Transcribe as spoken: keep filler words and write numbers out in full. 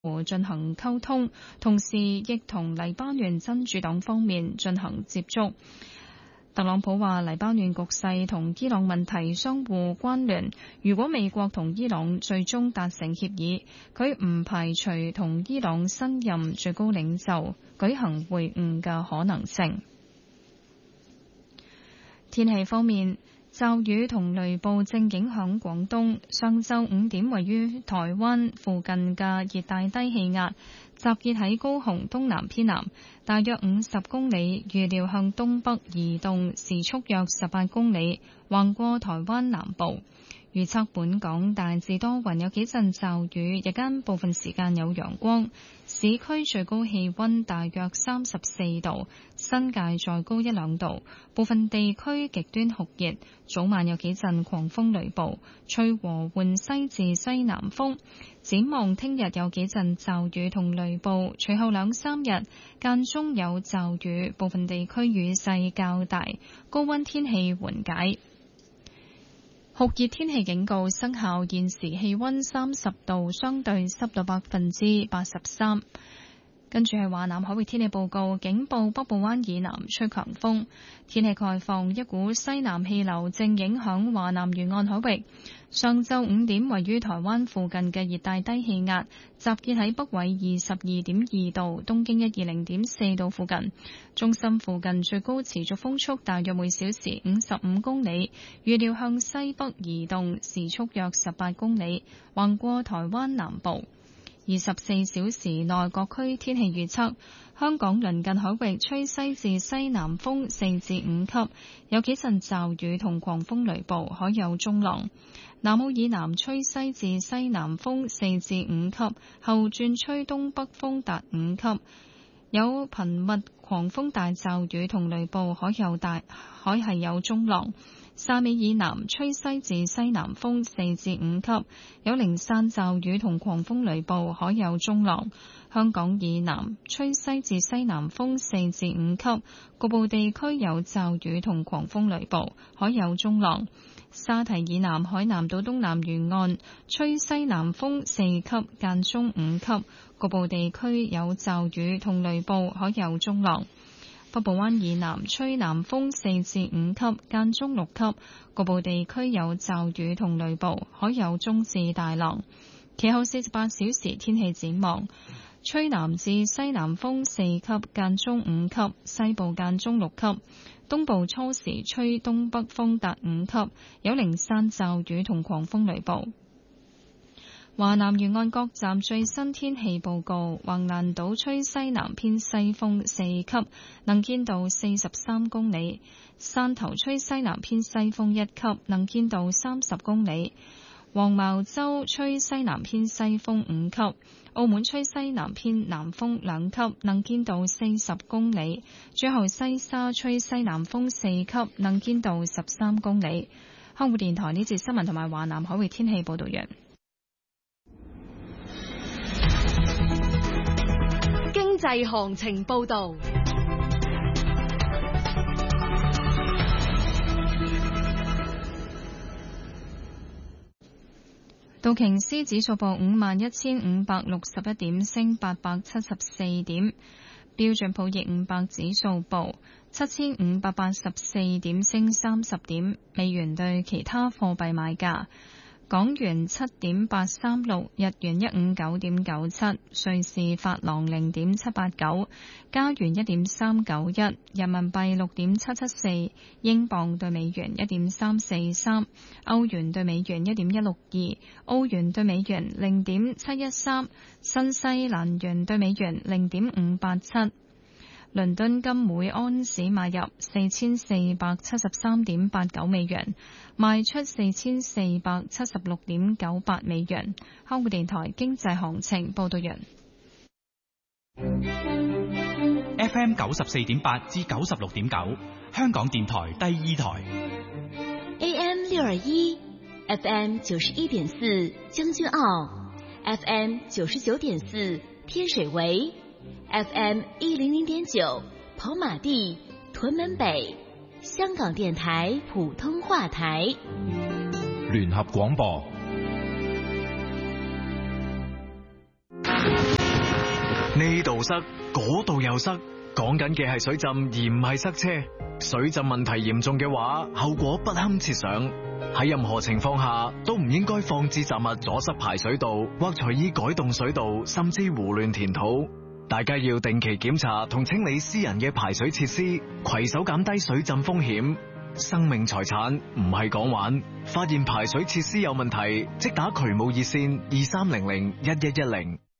進行溝通，同時亦同黎巴嫩真主黨方面進行接觸。特朗普話黎巴嫩局勢同伊朗問題相互關聯，如果美國同伊朗最終達成協議，佢唔排除同伊朗新任最高領袖舉行會晤嘅可能性。天氣方面，驟雨同雷暴正影響廣東。上晝五點，位於台灣附近嘅熱帶低氣壓集結喺高雄東南偏南，大約五十公里，預料向東北移動，時速約十八公里，橫過台灣南部。預測本港大致多雲，有幾陣驟雨，日間部分時間有陽光。市區最高氣溫大約三十四度，新界再高一兩度。部分地區極端酷熱，早晚有幾陣狂風雷暴，吹和緩西至西南風。展望聽日有幾陣驟雨同雷暴，隨後兩三日間中有驟雨，部分地區雨勢較大，高溫天氣緩解。酷熱天氣警告生效，現時氣溫三十度，相對濕度百分之八十三。跟住係華南海域天氣報告，警報北部灣以南吹強風，天氣概況，一股西南氣流正影響華南沿岸海域。上晝五點，位於台灣附近嘅熱帶低氣壓集結喺北緯二十二點二度、東經一二零點四度附近，中心附近最高持續風速大約每小時五十五公里，預料向西北移動，時速約十八公里，橫過台灣南部。二十四小時內各區天氣預測：香港鄰近海域吹西至西南風四至五級，有幾陣驟雨同狂風雷暴，海有中浪；南澳以南吹西至西南風四至五級，後轉吹東北風達五級，有頻密狂風大驟雨同雷暴，海有大海係有中浪。汕尾以南吹西至西南風四至五級，有零散驟雨同狂風雷暴，海有中浪。香港以南吹西至西南風四至五級，局部地區有驟雨同狂風雷暴，海有中浪。沙堤以南海南島東南沿岸吹西南風四級，間中五級，局部地區有驟雨同雷暴，海有中浪。北部灣以南吹南風四至五級，間中六級，局部地區有驟雨同雷暴，海有中至大浪。其後四十八小時天氣展望：吹南至西南風四級，間中五級，西部間中六級，東部初時吹東北風達五級，有零散驟雨同狂風雷暴。華南沿岸各站最新天氣報告：橫瀾島吹西南偏西風四級，能見度四十三公里；汕頭吹西南偏西風一級，能見度三十公里；黃茅洲吹西南偏西風五級；澳門吹西南偏南風兩級，能見度四十公里；最後西沙吹西南風四級，能見度十三公里。香港電台呢節新聞同埋華南海域天氣報道完。 經濟行情報道。 道瓊斯指數報五萬一千五百六十一點，升八百七十四點。標準普爾五百指數報七千五百八十四點，升三十點。美元對其他貨幣買價：港元七點八三六，日元一五九點九七，瑞士法郎零點七八九，加元一點三九一，人民幣六點七七四，英鎊對美元一點三四三，歐元對美元一點一六二，澳元對美元零點七一三，新西蘭元對美元零點五八七。倫敦金每安士買入四千四百七十三點八九美元，賣出四千四百七十六點九八美元。香港電台經濟行情報道完。 F M 九十四點八至九十六點九，香港電台第二台。 A M 六二一，F M 九十一點四將軍澳 ，F M 九十九點四天水圍。F M 一零零點九跑馬地屯門北，香港電台普通話台聯合廣播。 呢度塞，嗰度又塞，講緊嘅係水浸而唔係塞車。水浸問題嚴重嘅話，後果不堪設想。喺任何情況下都唔應該放置雜物阻塞排水道，或隨意改動水道，甚至胡亂填土。大家要定期檢查同清理私人嘅排水設施，攜手減低水浸風險。生命財產唔係講玩，發現排水設施有問題，即打渠務熱線二三零零一一一零。